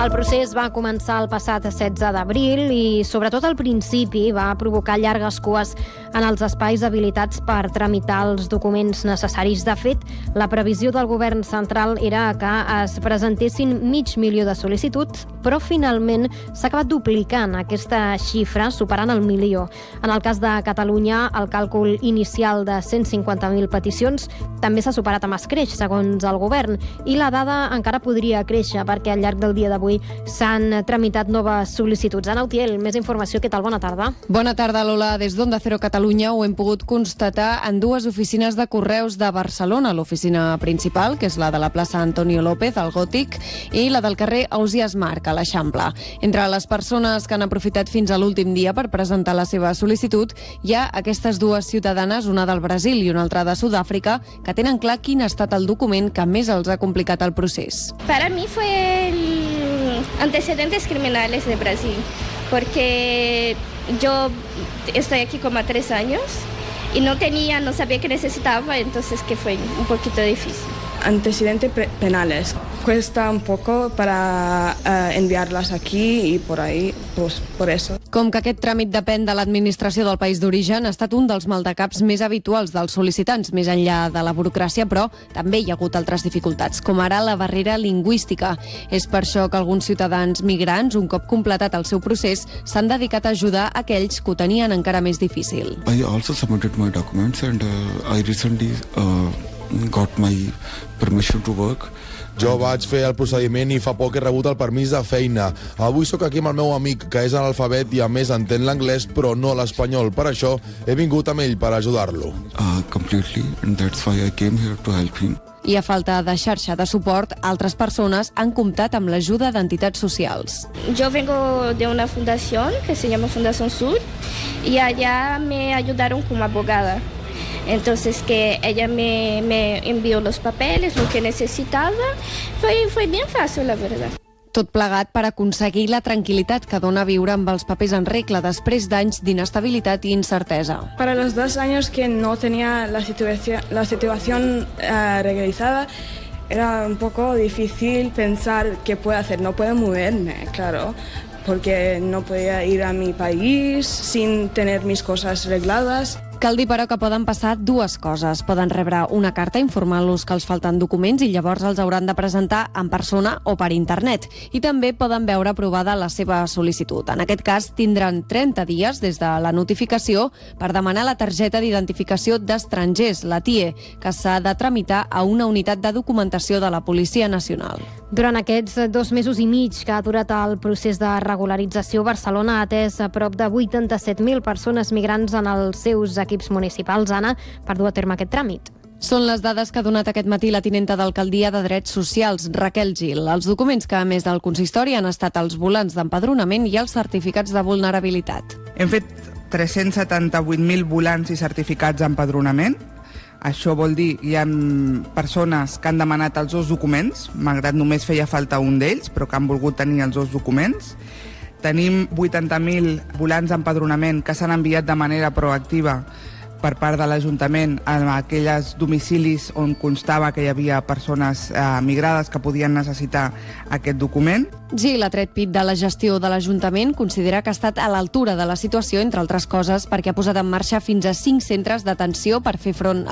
El procés va començar el passat 16 d'abril i, sobretot al principi, va provocar llargues cues en els espais habilitats per tramitar els documents necessaris. De fet, la previsió del govern central era que es presentessin 500.000 de sol·licituds, però finalment s'ha acabat duplicant aquesta xifra, superant el 1.000.000. En el cas de Catalunya, el càlcul inicial de 150.000 peticions també s'ha superat amb escreix, segons el govern, i la dada encara podria créixer perquè al llarg del dia d'avui s'han tramitat noves sol·licituds. Ana Utiel, més informació. Què tal? Bona tarda. Bona tarda, Lola. Des d'Onda Cero Catalunya ho hem pogut constatar en dues oficines de correus de Barcelona, l'oficina principal, que és la de la plaça Antonio López, al Gòtic, i la del carrer Ausiàs Marc, a l'Eixample. Entre les persones que han aprofitat fins a l'últim dia per presentar la seva sol·licitud, hi ha aquestes dues ciutadanes, una del Brasil i una altra de Sud-àfrica, que tenen clar quin ha estat el document que més els ha complicat el procés. Para mí fue antecedentes criminales de Brasil, porque yo estoy aquí como 3 años y no sabía que necesitaba, entonces que fue un poquito difícil. Antecedentes penales. Cuesta un poco para enviarlas aquí y por ahí, pues por eso. Com que aquest tràmit depèn de l'administració del país d'origen, ha estat un dels maldecaps més habituals dels sol·licitants, més enllà de la burocràcia, però també hi ha hagut altres dificultats, com ara la barrera lingüística. És per això que alguns ciutadans migrants, un cop completat el seu procés, s'han dedicat a ajudar aquells que ho tenien encara més difícil. I also submitted my documents and I recently got my permission to work. Jo vaig fer el procediment i fa poc he rebut el permís de feina. Avui sóc aquí amb el meu amic, que és analfabet i a més entén l'anglès però no l'espanyol. Per això he vingut amb ell per ajudar-lo. Completely, and that's why I came here to help him. I a falta de xarxa de suport, altres persones han comptat amb l'ajuda d'entitats socials. Yo vengo de una fundación que se llama Fundación Sur y allá me ayudaron como abogada. Entonces que ella me envió los papeles, lo que necesitaba. Fue bien fácil, la verdad. Tot plegat per aconseguir la tranquil·litat que dona viure amb els papers en regla després d'anys d'inestabilitat i incertesa. Para los 2 años que no tenía la situación regularizada, era un poco difícil pensar qué puedo hacer. No puedo moverme, claro, porque no podía ir a mi país sin tener mis cosas arregladas. Cal dir, però, que poden passar dues coses. Poden rebre una carta informant-los que els falten documents i llavors els hauran de presentar en persona o per internet. I també poden veure aprovada la seva sol·licitud. En aquest cas, tindran 30 dies des de la notificació per demanar la targeta d'identificació d'estrangers, la TIE, que s'ha de tramitar a una unitat de documentació de la Policia Nacional. Durant aquests 2 mesos i mig que ha durat el procés de regularització, Barcelona ha atès a prop de 87.000 persones migrants en els seus equips municipals, Anna, per dur a terme aquest tràmit. Són les dades que ha donat aquest matí la tinenta d'Alcaldia de Drets Socials, Raquel Gil. Els documents que, a més del consistori, han estat els volants d'empadronament i els certificats de vulnerabilitat. Hem fet 378.000 volants i certificats d'empadronament. Això vol dir que hi ha persones que han demanat els 2 documents, malgrat només feia falta un d'ells, però que han volgut tenir els 2 documents. Tenim 80.000 volants d'empadronament que s'han enviat de manera proactiva per part de l'Ajuntament a aquells domicilis on constava que hi havia persones migrades que podien necessitar aquest document. Gil ha tret pit de la gestió de l'Ajuntament, considera que ha estat a l'altura de la situació, entre altres coses, perquè ha posat en marxa fins a 5 centres d'atenció per fer front